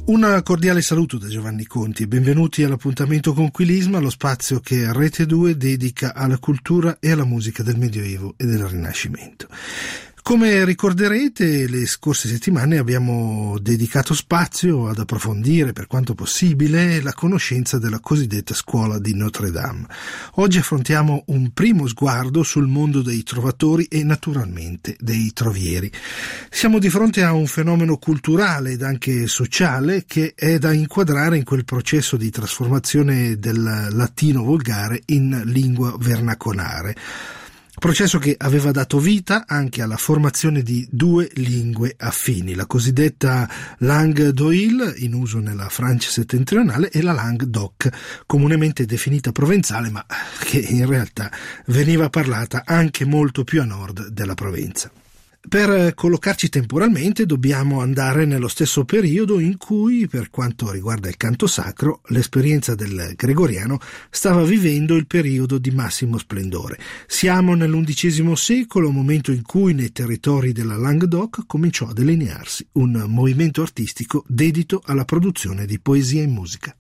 Un cordiale saluto da Giovanni Conti e benvenuti all'appuntamento con Quilisma, lo spazio che Rete 2 dedica alla cultura e alla musica del Medioevo e del Rinascimento. Come ricorderete, le scorse settimane abbiamo dedicato spazio ad approfondire per quanto possibile la conoscenza della cosiddetta scuola di Notre Dame. Oggi affrontiamo un primo sguardo sul mondo dei trovatori e naturalmente dei trovieri. Siamo di fronte a un fenomeno culturale ed anche sociale che è da inquadrare in quel processo di trasformazione del latino volgare in lingua vernacolare. Processo che aveva dato vita anche alla formazione di due lingue affini, la cosiddetta langue d'oïl, in uso nella Francia settentrionale, e la langue d'oc, comunemente definita provenzale, ma che in realtà veniva parlata anche molto più a nord della Provenza. Per collocarci temporalmente dobbiamo andare nello stesso periodo in cui, per quanto riguarda il canto sacro, l'esperienza del gregoriano stava vivendo il periodo di massimo splendore. Siamo nell'XI secolo, momento in cui nei territori della Languedoc cominciò a delinearsi un movimento artistico dedito alla produzione di poesia in musica.